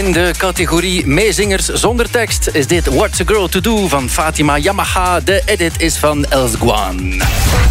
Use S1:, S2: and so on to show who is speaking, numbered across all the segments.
S1: In de categorie meezingers zonder tekst is dit What's a Girl to Do van Fatima Yamaha. De edit is van Els Guan.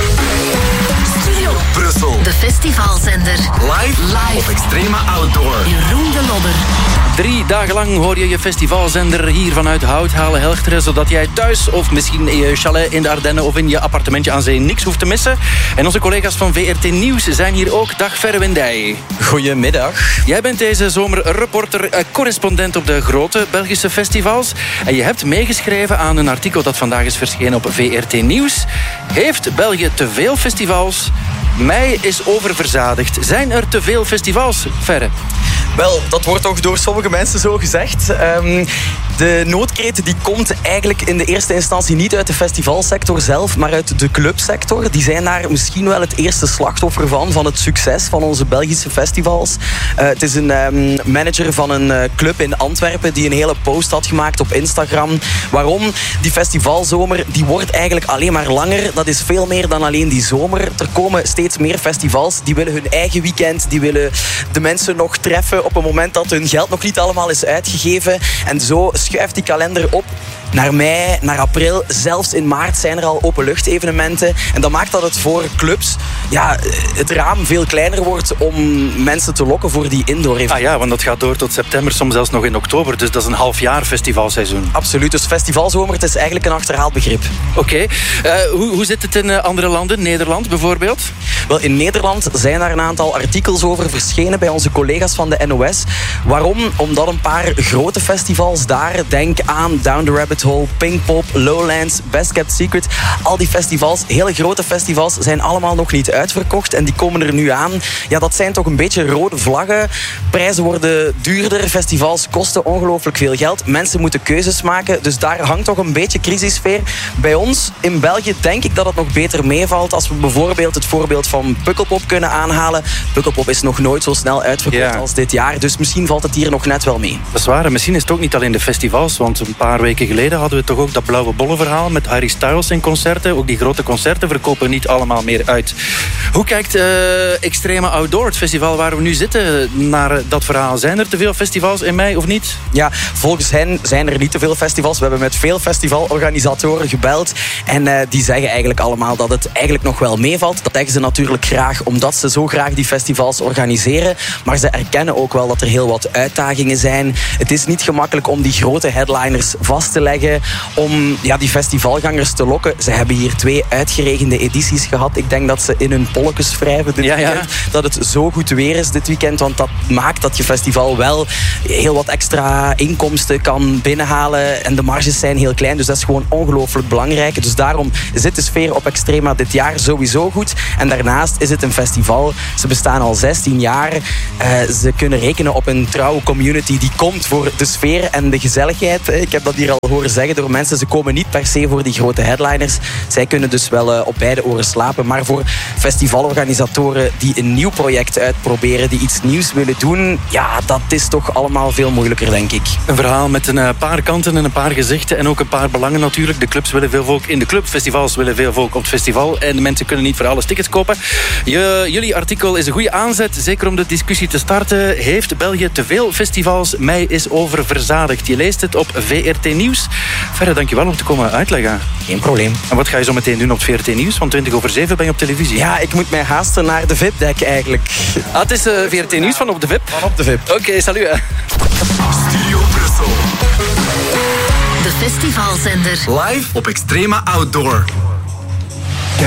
S2: Studio Brussel. De festivalzender. Live op Extrema Outdoor. Jeroen de Lodder.
S1: 3 dagen lang hoor je festivalzender hier vanuit Houthalen Helchteren, zodat jij thuis of misschien in je chalet in de Ardennen of in je appartementje aan zee niks hoeft te missen. En onze collega's van VRT Nieuws zijn hier ook. Dag Verwendij.
S3: Goedemiddag.
S1: Jij bent deze zomer reporter, correspondent op de grote Belgische festivals. En je hebt meegeschreven aan een artikel dat vandaag is verschenen op VRT Nieuws. Heeft België te veel festivals? Mei is oververzadigd. Zijn er te veel festivals, Verre?
S3: Wel, dat wordt toch door sommige mensen zo gezegd. De noodkreet die komt eigenlijk in de eerste instantie niet uit de festivalsector zelf, maar uit de clubsector. Die zijn daar misschien wel het eerste slachtoffer van het succes van onze Belgische festivals. Het is een manager van een club in Antwerpen die een hele post had gemaakt op Instagram. Waarom? Die festivalzomer die wordt eigenlijk alleen maar langer. Dat is veel meer dan alleen die zomer. Er komen steeds meer festivals. Die willen hun eigen weekend. Die willen de mensen nog treffen op een moment dat hun geld nog niet allemaal is uitgegeven. En zo schuift die kalender op naar mei, naar april. Zelfs in maart zijn er al openlucht-evenementen. En dat maakt dat het voor clubs het raam veel kleiner wordt om mensen te lokken voor die indoor-evenementen.
S1: Ah ja, want dat gaat door tot september, soms zelfs nog in oktober. Dus dat is een half jaar festivalseizoen.
S3: Absoluut. Dus festivalzomer, het is eigenlijk een achterhaald begrip.
S1: Oké. Hoe zit het in andere landen? Nederland bijvoorbeeld?
S3: Wel, in Nederland zijn daar een aantal artikels over verschenen bij onze collega's van de NOS. Waarom? Omdat een paar grote festivals daar, denk aan Down the Rabbit Hole, Pinkpop, Lowlands, Best Kept Secret. Al die festivals, hele grote festivals, zijn allemaal nog niet uitverkocht en die komen er nu aan. Ja, dat zijn toch een beetje rode vlaggen. Prijzen worden duurder, festivals kosten ongelooflijk veel geld. Mensen moeten keuzes maken, dus daar hangt toch een beetje crisissfeer. Bij ons in België denk ik dat het nog beter meevalt als we bijvoorbeeld het voorbeeld van Pukkelpop kunnen aanhalen. Pukkelpop is nog nooit zo snel uitverkocht als dit jaar, dus misschien valt het hier nog net wel mee.
S1: Dat is waar, en misschien is het ook niet alleen de festivals, want een paar weken geleden hadden we toch ook dat blauwe bollenverhaal met Harry Styles in concerten. Ook die grote concerten verkopen niet allemaal meer uit. Hoe kijkt Extrema Outdoor, het festival waar we nu zitten, naar dat verhaal? Zijn er te veel festivals in mei of niet?
S3: Ja, volgens hen zijn er niet te veel festivals. We hebben met veel festivalorganisatoren gebeld en die zeggen eigenlijk allemaal dat het eigenlijk nog wel meevalt. Dat zeggen ze natuurlijk graag, omdat ze zo graag die festivals organiseren. Maar ze erkennen ook wel dat er heel wat uitdagingen zijn. Het is niet gemakkelijk om die grote headliners vast te leggen, om die festivalgangers te lokken. Ze hebben hier 2 uitgeregende edities gehad. Ik denk dat ze in hun polletjes wrijven dit weekend. Dat het zo goed weer is dit weekend, want dat maakt dat je festival wel heel wat extra inkomsten kan binnenhalen en de marges zijn heel klein, dus dat is gewoon ongelooflijk belangrijk. Dus daarom zit de sfeer op Extrema dit jaar sowieso goed. En daarnaast is het een festival. Ze bestaan al 16 jaar. Ze kunnen rekenen op een trouwe community die komt voor de sfeer en de gezelligheid. Ik heb dat hier al horen zeggen door mensen. Ze komen niet per se voor die grote headliners. Zij kunnen dus wel op beide oren slapen. Maar voor festivalorganisatoren die een nieuw project uitproberen, die iets nieuws willen doen, dat is toch allemaal veel moeilijker, denk ik.
S1: Een verhaal met een paar kanten en een paar gezichten en ook een paar belangen natuurlijk. De clubs willen veel volk in de club, festivals willen veel volk op het festival en de mensen kunnen niet voor alles tickets kopen. Jullie artikel is een goede aanzet, zeker om de discussie te starten. Heeft België te veel festivals? Mei is oververzadigd. Je leest het op VRT Nieuws. Verder, dankjewel om te komen uitleggen.
S3: Geen probleem.
S1: En wat ga je zo meteen doen op VRT Nieuws? Want 7:20 ben je op televisie.
S3: Ja, ik moet mij haasten naar de VIP-deck eigenlijk.
S1: Het is VRT Nieuws van op de VIP?
S3: Van op de VIP.
S1: Oké, salut.
S2: Studio Brussel.
S4: De festivalzender.
S2: Live op Extrema Outdoor.